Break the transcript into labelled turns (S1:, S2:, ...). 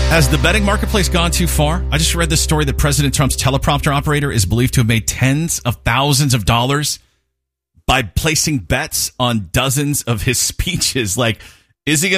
S1: Has the betting marketplace gone too far? I just read this story that President Trump's teleprompter operator is believed to have made tens of thousands of dollars by placing bets on dozens of his speeches. Like, is he going